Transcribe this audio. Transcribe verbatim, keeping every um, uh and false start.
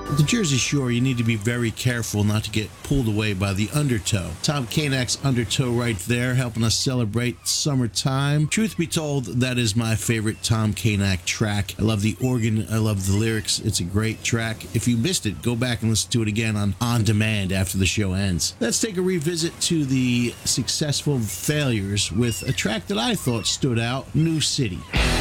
At the Jersey Shore, you need to be very careful not to get pulled away by the undertow. Tom Kanak's Undertow right there, helping us celebrate summertime. Truth be told, that is my favorite Tom Kanak track. I love the organ. I love the lyrics. It's a great track. If you missed it, go back and listen to it again on On Demand after the show ends. Let's take a revisit to the successful failures with a track that I thought stood out, New City.